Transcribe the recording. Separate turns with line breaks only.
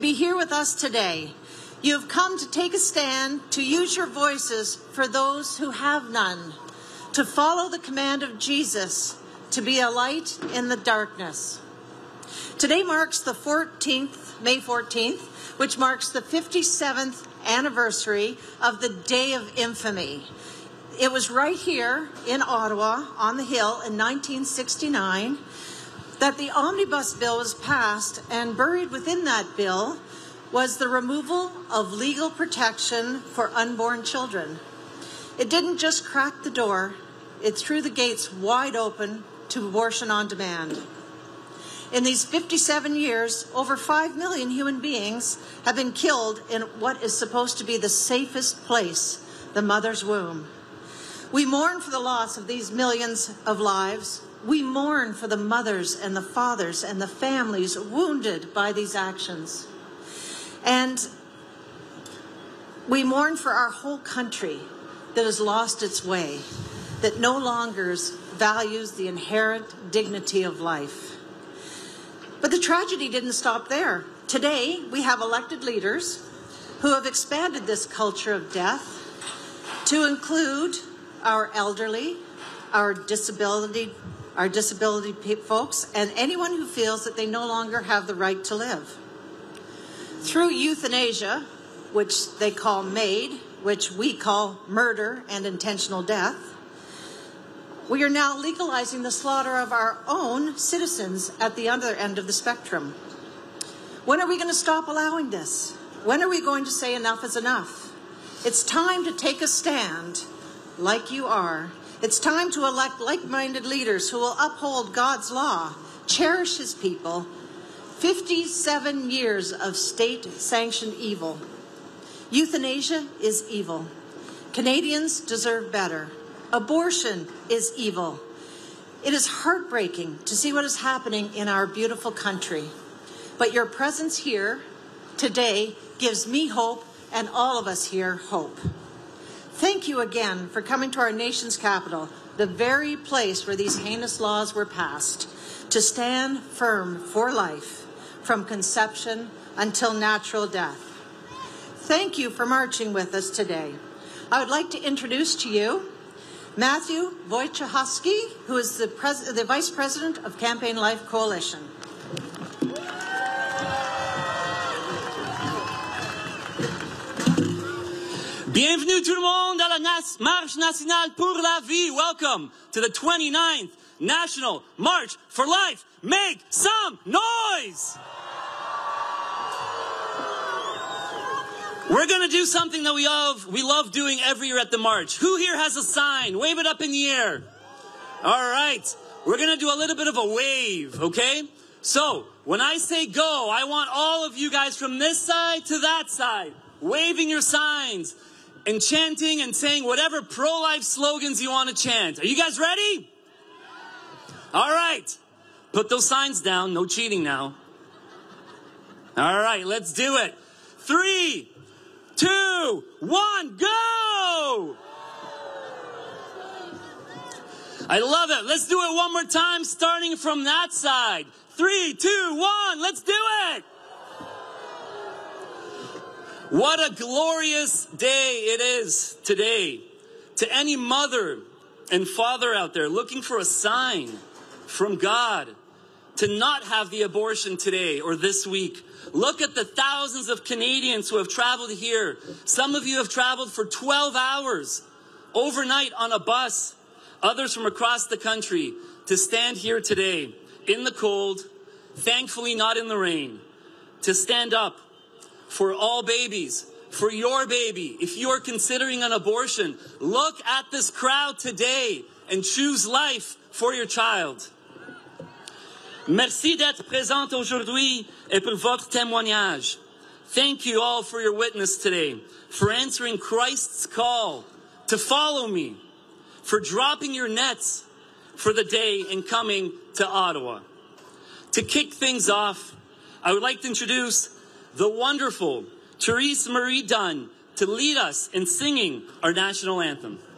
Be here with us today. You have come to take a stand, to use your voices for those who have none, to follow the command of Jesus, to be a light in the darkness. Today marks the May 14th, which marks the 57th anniversary of the Day of Infamy. It was right here in Ottawa, on the Hill, in 1969, that the Omnibus Bill was passed, and buried within that bill was the removal of legal protection for unborn children. It didn't just crack the door, it threw the gates wide open to abortion on demand. In these 57 years, over 5 million human beings have been killed in what is supposed to be the safest place, the mother's womb. We mourn for the loss of these millions of lives. We mourn for the mothers and the fathers and the families wounded by these actions. And we mourn for our whole country that has lost its way, that no longer values the inherent dignity of life. But the tragedy didn't stop there. Today, we have elected leaders who have expanded this culture of death to include our elderly, our disability folks, and anyone who feels that they no longer have the right to live. Through euthanasia, which they call MAID, which we call murder and intentional death, we are now legalizing the slaughter of our own citizens at the other end of the spectrum. When are we going to stop allowing this? When are we going to say enough is enough? It's time to take a stand, like you are. It's time to elect like-minded leaders who will uphold God's law, cherish his people. 57 years of state-sanctioned evil. Euthanasia is evil. Canadians deserve better. Abortion is evil. It is heartbreaking to see what is happening in our beautiful country. But your presence here today gives me hope, and all of us here hope. Thank you again for coming to our nation's capital, the very place where these heinous laws were passed, to stand firm for life, from conception until natural death. Thank you for marching with us today. I would like to introduce to you Matthew Wojciechowski, who is the Vice President of Campaign Life Coalition.
Bienvenue tout le monde à la Marche Nationale pour la Vie. Welcome to the 29th National March for Life. Make some noise! We're going to do something that we love doing every year at the March. Who here has a sign? Wave it up in the air. All right. We're going to do a little bit of a wave, okay? So, when I say go, I want all of you guys from this side to that side, waving your signs and chanting and saying whatever pro-life slogans you want to chant. Are you guys ready? All right. Put those signs down. No cheating now. All right, let's do it. 3, 2, 1, go! I love it. Let's do it one more time, starting from that side. 3, 2, 1, let's do it! What a glorious day it is today. To any mother and father out there looking for a sign from God to not have the abortion today or this week. Look at the thousands of Canadians who have traveled here. Some of you have traveled for 12 hours overnight on a bus. Others from across the country to stand here today in the cold, thankfully not in the rain, to stand up for all babies, for your baby. If you are considering an abortion, look at this crowd today and choose life for your child. Merci d'être présente aujourd'hui et pour votre témoignage. Thank you all for your witness today, for answering Christ's call to follow me, for dropping your nets for the day and coming to Ottawa. To kick things off, I would like to introduce the wonderful Therese Marie Dunn to lead us in singing our national anthem.